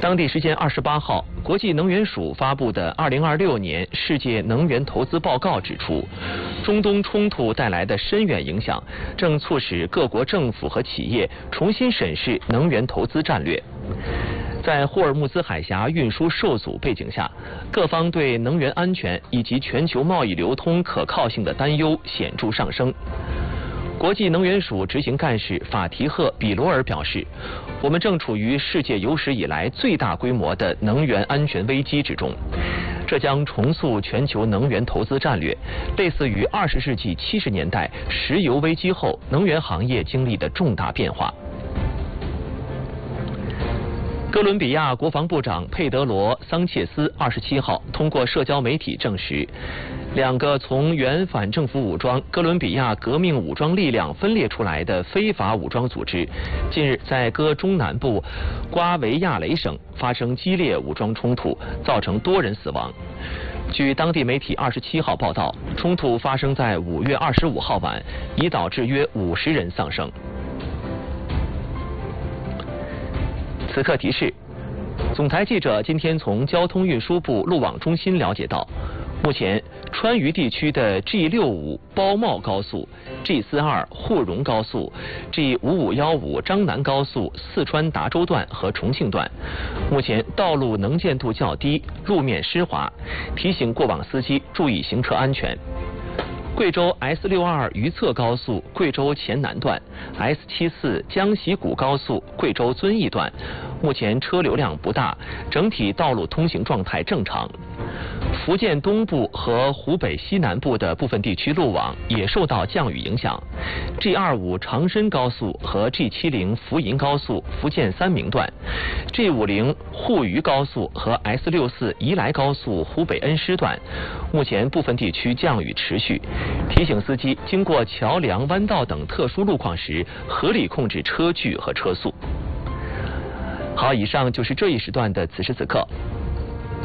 当地时间28号，国际能源署发布的2026年世界能源投资报告指出，中东冲突带来的深远影响，正促使各国政府和企业重新审视能源投资战略。在霍尔木兹海峡运输受阻背景下，各方对能源安全以及全球贸易流通可靠性的担忧显著上升。国际能源署执行干事法提赫·比罗尔表示，我们正处于世界有史以来最大规模的能源安全危机之中，这将重塑全球能源投资战略，类似于20世纪70年代石油危机后能源行业经历的重大变化。哥伦比亚国防部长佩德罗·桑切斯27号通过社交媒体证实，2个从原反政府武装哥伦比亚革命武装力量分裂出来的非法武装组织，近日在哥中南部瓜维亚雷省发生激烈武装冲突，造成多人死亡。据当地媒体27号报道，冲突发生在5月25号晚，已导致约50人丧生。此刻提示：总台记者今天从交通运输部路网中心了解到，目前川渝地区的 G65 包茂高速、G42 沪蓉高速、G5515 张南高速四川达州段和重庆段，目前道路能见度较低，路面湿滑，提醒过往司机注意行车安全。贵州 S62 榆侧高速贵州黔南段、S74 江西谷高速贵州遵义段，目前车流量不大，整体道路通行状态正常。福建东部和湖北西南部的部分地区路网也受到降雨影响。G25 长深高速和 G70 福银高速福建三明段、G50 沪渝高速和 S64 宜来高速湖北恩施段，目前部分地区降雨持续，提醒司机经过桥梁、弯道等特殊路况时，合理控制车距和车速。好，以上就是这一时段的此时此刻。